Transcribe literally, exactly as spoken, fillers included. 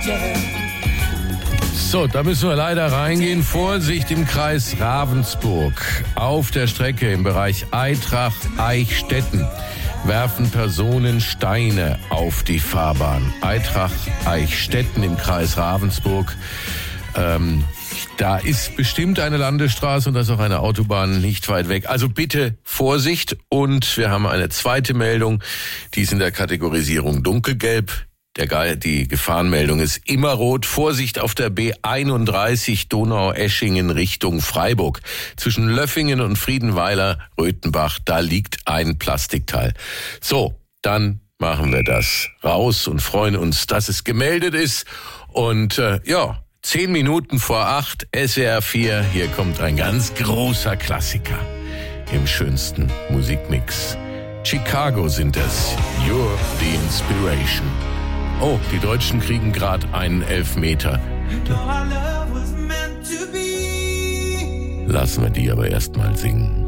So, da müssen wir leider reingehen. Vorsicht im Kreis Ravensburg. Auf der Strecke im Bereich Aitrach-Eichstätten werfen Personen Steine auf die Fahrbahn. Aitrach-Eichstätten im Kreis Ravensburg. Ähm, da ist bestimmt eine Landesstraße und da ist auch eine Autobahn nicht weit weg. Also bitte Vorsicht. Und wir haben eine zweite Meldung, die ist in der Kategorisierung dunkelgelb. Der, die Gefahrenmeldung ist immer rot. Vorsicht auf der B einunddreißig Donaueschingen Richtung Freiburg. Zwischen Löffingen und Friedenweiler, Röthenbach, da liegt ein Plastikteil. So, dann machen wir das raus und freuen uns, dass es gemeldet ist. Und äh, ja, zehn Minuten vor acht, S W R vier, hier kommt ein ganz großer Klassiker im schönsten Musikmix. Chicago sind es. You're the Inspiration. Oh, die Deutschen kriegen gerade einen Elfmeter. Lassen wir die aber erst mal singen.